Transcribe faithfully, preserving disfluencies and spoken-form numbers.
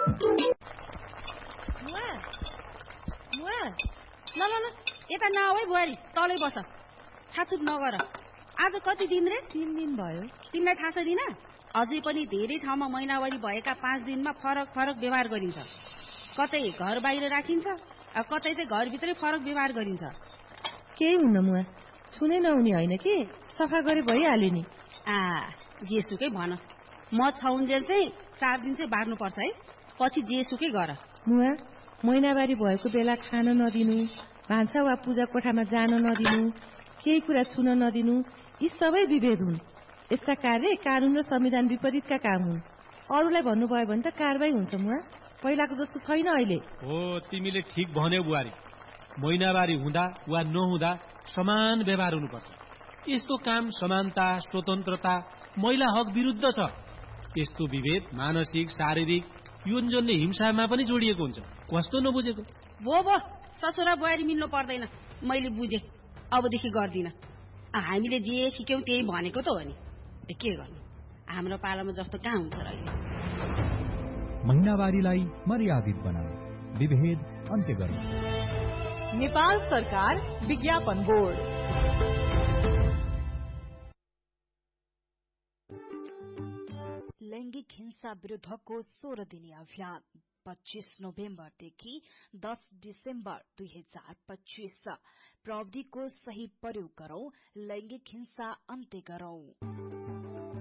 ल ल ल यता नआऊ है बुहारी, तलै बस, छाछुट नगर। आज कति दिन रे? तीन दिन भयो। तिमीलाई थाहा छ दिना? अझै पनि धेरै ठाउँमा महिनावारी भएका पाँच दिनमा फरक फरक व्यवहार गरिन्छ। कतै घर बाहिर राखिन्छ, कतै चाहिँ घरभित्रै फरक व्यवहार गरिन्छ। केही हुन्न मुवा, छुनै नहुने होइन कि, सफा गरे भइहाल्यो नि। आ जेसुकै भन, म छौन्जेल चाहिँ चार दिन चाहिँ बार्नुपर्छ है, पछि जेसुकै गर। मुवा, महिनावारी भएको बेला खान नदिनु, भान्सा वा पूजा कोठामा जान नदिनु, केही कुरा छुन नदिनु, यी सबै विभेद हुन्। यस्ता कार्य कानून र संविधान विपरीतका काम हुन्। अरूलाई भन्नुभयो भने त कारबाही हुन्छ मुवा, पहिलाको जस्तो छैन अहिले। हो, तिमीले ठिक भन्यौ बुहारी। महिनावारी हुँदा वा नहुँदा समान व्यवहार हुनुपर्छ। यस्तो काम समानता, स्वतन्त्रता, महिला हक विरुद्ध छ। यस्तो विभेद मानसिक, शारीरिक, यौनजन्य हिंसामा पनि जोडिएको हुन्छ। कस्तो नबुझेको? भो भो, ससुरा बुहारी मिल्नु पर्दैन, मैले बुझेँ, अबदेखि गर्दिन। हामीले जे सिक्यौँ त्यही भनेको त हो नि, के गर्नु, हाम्रो पालामा जस्तो कहाँ हुन्छ र अहिले। महिनावारीलाई मर्यादित बनाऊ, विभेद अन्त्य गर्नु। नेपाल सरकार विज्ञापन बोर्ड। लैंगिक हिंसा विरुद्धको सोह्र दिने अभियान पच्चीस नोभेम्बरदेखि दस डिसेम्बर दुई हजार पच्चीस। प्रविधिको सही प्रयोग गरौं, लैंगिक हिंसा अन्त्य गरौं।